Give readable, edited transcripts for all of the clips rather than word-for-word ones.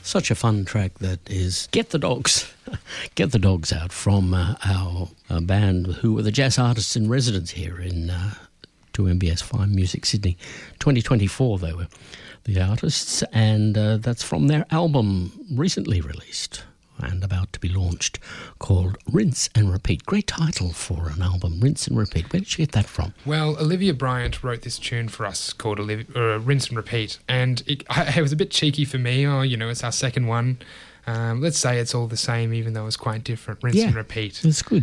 Such a fun track that is Get the Dogs. Get the Dogs Out from our band who were the jazz artists in residence here in 2MBS Fine Music Sydney. 2024 they were the artists, and that's from their album recently released and about to be launched called Rinse and Repeat. Great title for an album, Rinse and Repeat. Where did you get that from? Well, Olivia Bryant wrote this tune for us called Rinse and Repeat, and it was a bit cheeky for me. It's our second one. Let's say it's all the same, even though it's quite different. Rinse and Repeat. That's good.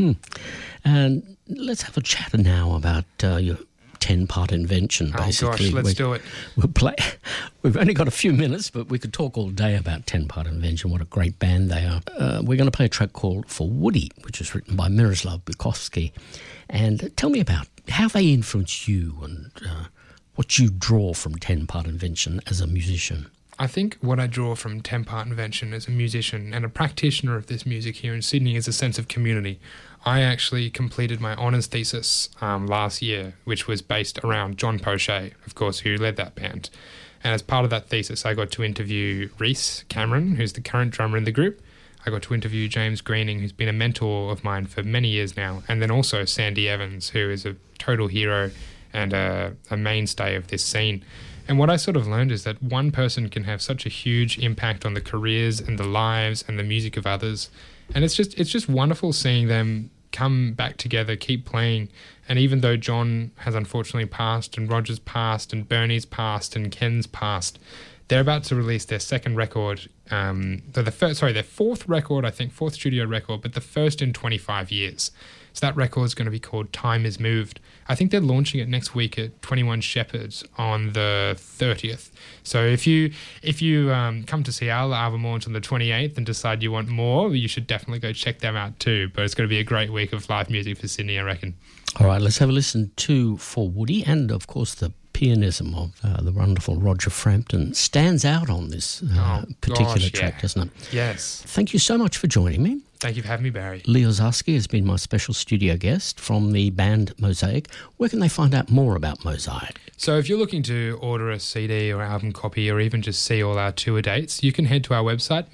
And let's have a chat now about your 10-part invention, basically. Oh, gosh, let's do it. We've only got a few minutes, but we could talk all day about 10-part invention. What a great band they are. We're going to play a track called For Woody, which was written by Miroslav Bukowski. And tell me about how they influence you and what you draw from 10-part invention as a musician. I think what I draw from 10-part invention as a musician and a practitioner of this music here in Sydney is a sense of community. I actually completed my honours thesis last year, which was based around John Poche, of course, who led that band. And as part of that thesis, I got to interview Reese Cameron, who's the current drummer in the group. I got to interview James Greening, who's been a mentor of mine for many years now. And then also Sandy Evans, who is a total hero and a mainstay of this scene. And what I sort of learned is that one person can have such a huge impact on the careers and the lives and the music of others. And it's just wonderful seeing them come back together, keep playing. And even though John has unfortunately passed and Roger's passed and Bernie's passed and Ken's passed, they're about to release their second record. Their fourth record, I think, fourth studio record, but the first in 25 years. So that record is going to be called Time Is Moved. I think they're launching it next week at 21 Shepherds on the 30th. So if you come to see our album launch on the 28th and decide you want more, you should definitely go check them out too. But it's going to be a great week of live music for Sydney, I reckon. All right, let's have a listen to For Woody, and of course the pianism of the wonderful Roger Frampton stands out on this particular track, doesn't it? Yes. Thank you so much for joining me. Thank you for having me, Barry. Leo Zarski has been my special studio guest from the band Mosaic. Where can they find out more about Mosaic? So if you're looking to order a CD or album copy or even just see all our tour dates, you can head to our website,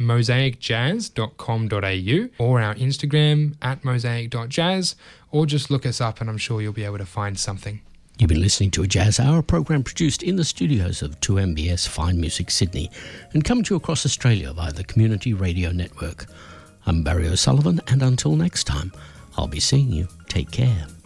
mosaicjazz.com.au, or our Instagram, @mosaic.jazz, or just look us up and I'm sure you'll be able to find something. You've been listening to a Jazz Hour, program produced in the studios of 2MBS Fine Music Sydney and coming to you across Australia via the Community Radio Network. I'm Barry O'Sullivan, and until next time, I'll be seeing you. Take care.